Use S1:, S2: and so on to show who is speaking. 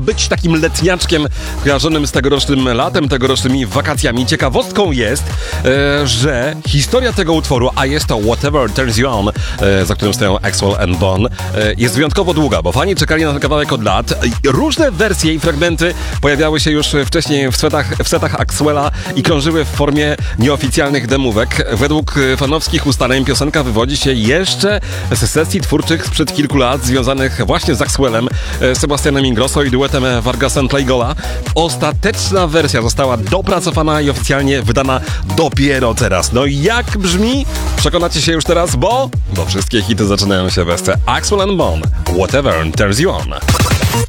S1: być takim letniaczkiem kojarzonym z tegorocznym latem, tegorocznymi wakacjami. Ciekawostką jest, że historia tego utworu, a jest to Whatever Turns You On, za którym stoją Axwell and Bon, jest wyjątkowo długa, bo fani czekali na ten kawałek od lat. Różne wersje i fragmenty pojawiały się już wcześniej w setach Axwella i krążyły w formie nieoficjalnych demówek. Według fanowskich ustaleń piosenka wywodzi się jeszcze z sesji twórczych sprzed kilku lat, związanych właśnie z Axwellem, Sebastianem Ingrosso i duetem Vargas and Playgola. Ostateczna wersja została dopracowana i oficjalnie wydana dopiero teraz. No i jak brzmi? Przekonacie się już teraz, bo wszystkie hity zaczynają się bez Axwell and Bon. Whatever Turns You On.